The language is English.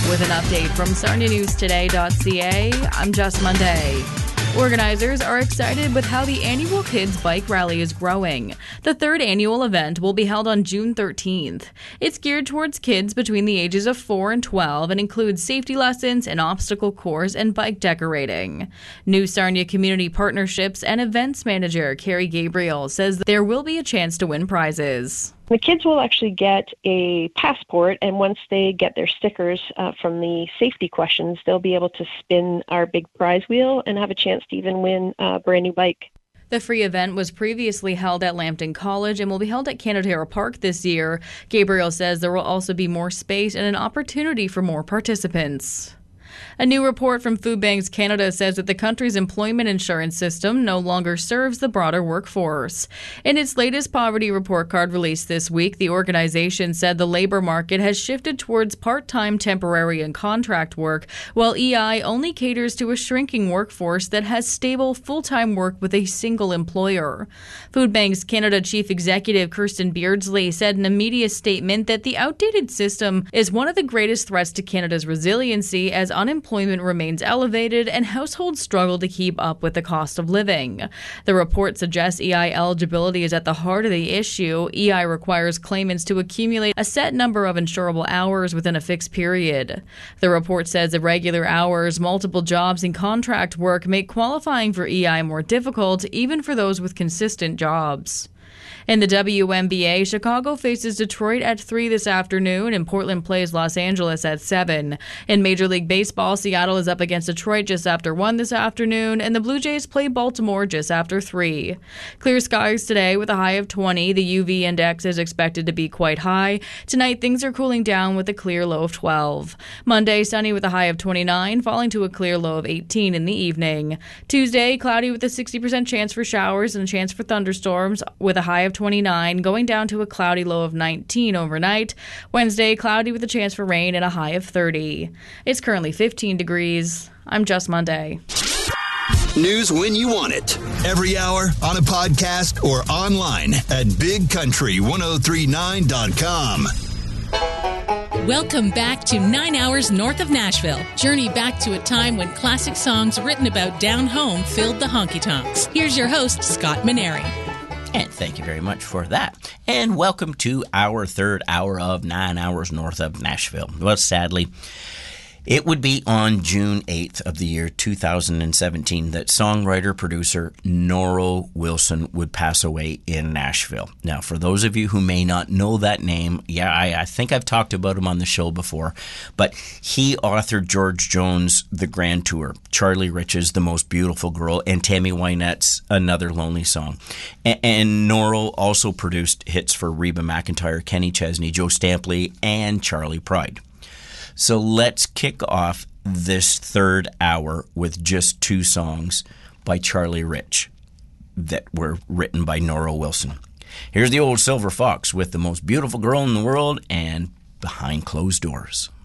With an update from SarniaNewsToday.ca, I'm Jess Monday. Organizers are excited with how the annual Kids Bike Rally is growing. The third annual event will be held on June 13th. It's geared towards kids between the ages of 4 and 12 and includes safety lessons, an obstacle course, and bike decorating. New Sarnia Community Partnerships and Events Manager Carrie Gabriel says there will be a chance to win prizes. The kids will actually get a passport, and once they get their stickers from the safety questions, they'll be able to spin our big prize wheel and have a chance to even win a brand new bike. The free event was previously held at Lambton College and will be held at Canadera Park this year. Gabriel says there will also be more space and an opportunity for more participants. A new report from Food Banks Canada says that the country's employment insurance system no longer serves the broader workforce. In its latest poverty report card released this week, the organization said the labor market has shifted towards part-time, temporary, and contract work, while EI only caters to a shrinking workforce that has stable, full-time work with a single employer. Food Banks Canada Chief Executive Kirsten Beardsley said in a media statement that the outdated system is one of the greatest threats to Canada's resiliency as unemployment remains elevated and households struggle to keep up with the cost of living. The report suggests EI eligibility is at the heart of the issue. EI requires claimants to accumulate a set number of insurable hours within a fixed period. The report says irregular hours, multiple jobs, and contract work make qualifying for EI more difficult, even for those with consistent jobs. In the WNBA, Chicago faces Detroit at 3 this afternoon, and Portland plays Los Angeles at 7. In Major League Baseball, Seattle is up against Detroit just after 1 this afternoon, and the Blue Jays play Baltimore just after 3. Clear skies today with a high of 20. The UV index is expected to be quite high. Tonight, things are cooling down with a clear low of 12. Monday, sunny with a high of 29, falling to a clear low of 18 in the evening. Tuesday, cloudy with a 60% chance for showers and a chance for thunderstorms with a high of 29, going down to a cloudy low of 19 overnight. Wednesday, cloudy with a chance for rain and a high of 30. It's currently 15 degrees. I'm Jess Monday. News when you want it. Every hour on a podcast or online at bigcountry1039.com. Welcome back to 9 Hours North of Nashville. Journey back to a time when classic songs written about down home filled the honky-tonks. Here's your host, Scott Maneri. And thank you very much for that. And welcome to our third hour of 9 Hours North of Nashville. Well, sadly, it would be on June 8th of the year 2017 that songwriter-producer Norro Wilson would pass away in Nashville. Now, for those of you who may not know that name, I think I've talked about him on the show before, but he authored George Jones' The Grand Tour, Charlie Rich's The Most Beautiful Girl, and Tammy Wynette's Another Lonely Song. And Norro also produced hits for Reba McEntire, Kenny Chesney, Joe Stampley, and Charlie Pride. So let's kick off this third hour with just 2 songs by Charlie Rich that were written by Norro Wilson. Here's the old Silver Fox with The Most Beautiful Girl in the World and Behind Closed Doors.